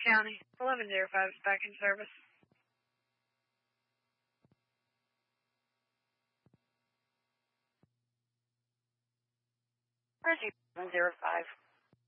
County, 1105 is back in service. Reggie, 1105.